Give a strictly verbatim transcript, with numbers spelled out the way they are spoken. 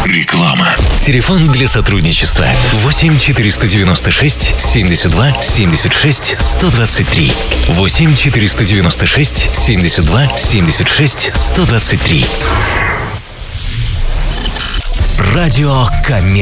Реклама. Телефон для сотрудничества восемь четыреста девяносто шесть семьдесят два семьдесят шесть сто двадцать три. восемь четыреста девяносто шесть семьдесят два семьдесят шесть сто двадцать три. Радио Коммерция.